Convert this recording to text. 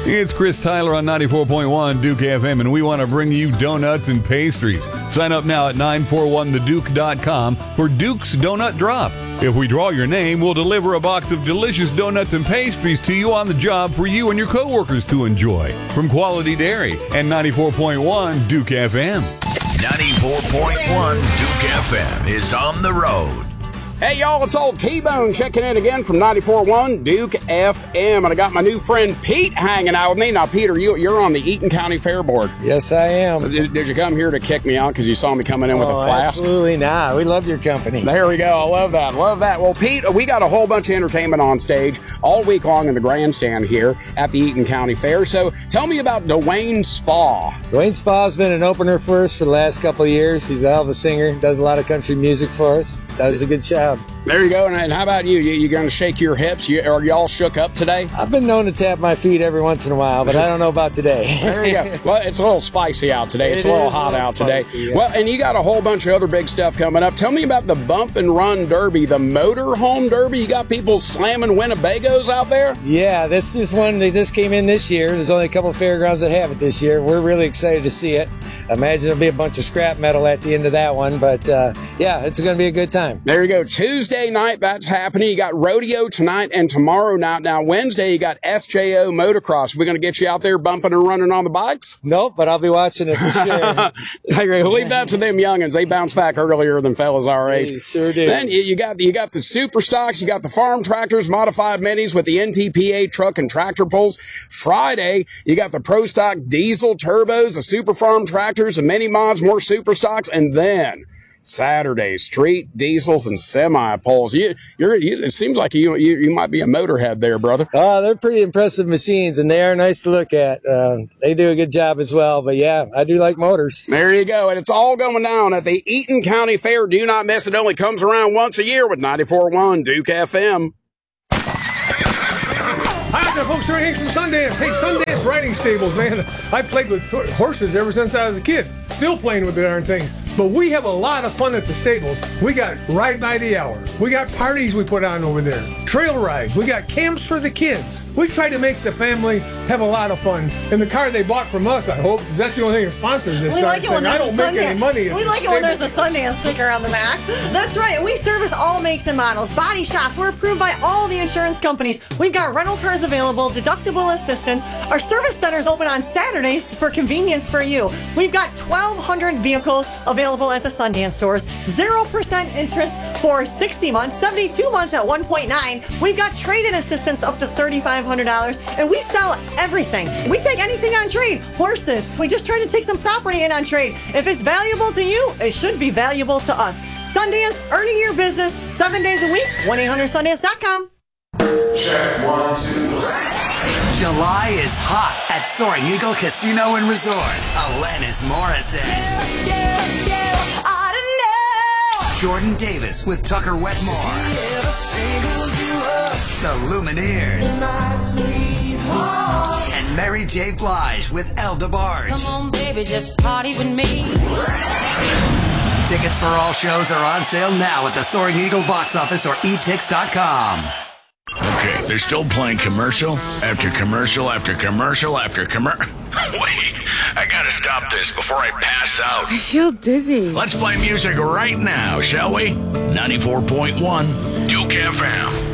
It's Chris Tyler on 94.1 Duke FM, and we want to bring you donuts and pastries. Sign up now at 941theduke.com for Duke's Donut Drop. If we draw your name, we'll deliver a box of delicious donuts and pastries to you on the job for you and your coworkers to enjoy. From Quality Dairy and 94.1 Duke FM. 94.1 Duke FM is on the road. Hey, y'all, it's old T-Bone checking in again from 94.1 Duke FM. And I got my new friend Pete hanging out with me. Now, Peter, you're on the Eaton County Fair Board. Yes, I am. Did you come here to kick me out because you saw me coming in with a flask? Absolutely not. We love your company. There we go. I love that. Love that. Well, Pete, we got a whole bunch of entertainment on stage all week long in the grandstand here at the Eaton County Fair. So tell me about Dwayne Spa. Dwayne Spa's been an opener for us for the last couple of years. He's a hell of a singer. Does a lot of country music for us. Does a good job. There you go. And how about you? You going to shake your hips? Are y'all shook up today? I've been known to tap my feet every once in a while, but I don't know about today. There you go. Well, it's a little spicy out today. It's a little hot out today. Yeah. Well, and you got a whole bunch of other big stuff coming up. Tell me about the Bump and Run Derby, the Motor Home Derby. You got people slamming Winnebagos out there? Yeah, this is one that just came in this year. There's only a couple of fairgrounds that have it this year. We're really excited to see it. I imagine there'll be a bunch of scrap metal at the end of that one, but yeah, it's going to be a good time. There you go. Tuesday night, that's happening. You got rodeo tonight and tomorrow night. Now, Wednesday, you got SJO Motocross. We're going to get you out there bumping and running on the bikes? Nope, but I'll be watching it for sure. Leave that to them youngins. They bounce back earlier than fellas our age. They sure do. Then you got the super stocks. You got the farm tractors, modified minis with the NTPA truck and tractor pulls. Friday, you got the pro stock diesel turbos, the super farm tractors, the mini mods, more super stocks, and then Saturday, street diesels and semi poles. It seems like you might be a motorhead there, brother. Oh, they're pretty impressive machines, and they are nice to look at. They do a good job as well. But yeah, I do like motors. There you go, and it's all going down at the Eaton County Fair. Do not miss it. Only comes around once a year with 94.1 Duke FM. Hi there, folks. Terry Hanks from Sundance. Hey, Sundance Riding Stables, man. I played with horses ever since I was a kid. Still playing with the darn things. But we have a lot of fun at the stables. We got Ride by the Hour. We got parties we put on over there. Trail rides. We got camps for the kids. We try to make the family have a lot of fun. And the car they bought from us, I hope, because that's the only thing that sponsors this darn thing. I don't make any money at We like it when there's a Sundance sticker on the back. That's right. And we service all makes and models. Body shops. We're approved by all the insurance companies. We've got rental cars available, deductible assistance. Our service center's open on Saturdays for convenience for you. We've got 1,200 vehicles available at the Sundance stores. 0% interest for 60 months, 72 months at 1.9. We've got trade-in assistance up to $3,500, and we sell everything. We take anything on trade. Horses. We just try to take some property in on trade. If it's valuable to you, it should be valuable to us. Sundance, earning your business 7 days a week. 1-800-Sundance.com. Check 1, 2. July is hot at Soaring Eagle Casino and Resort. Alanis Morissette. Jordan Davis with Tucker Wetmore. The Lumineers. And Mary J. Blige with El DeBarge. Come on, baby, just party with me. Tickets for all shows are on sale now at the Soaring Eagle box office or etix.com. Okay, they're still playing commercial after commercial after commercial after commercial. Wait, I gotta stop this before I pass out. I feel dizzy. Let's play music right now, shall we? 94.1 Duke FM.